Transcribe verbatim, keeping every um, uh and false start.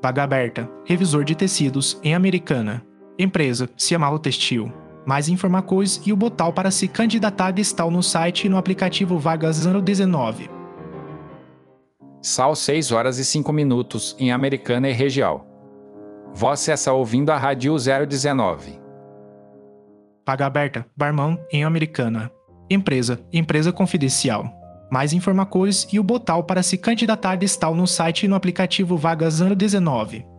Vaga aberta, revisor de tecidos em Americana. Empresa, Ciamalo Textil. Mais informações e o botão para se candidatar estão no site e no aplicativo Vagas zero dezenove. São seis horas e cinco minutos em Americana e região. Você está ouvindo a Rádio zero dezenove. Vaga aberta, barman em Americana. Empresa, empresa confidencial. Mais informações e o botão para se candidatar estão no site e no aplicativo Vagas zero dezenove.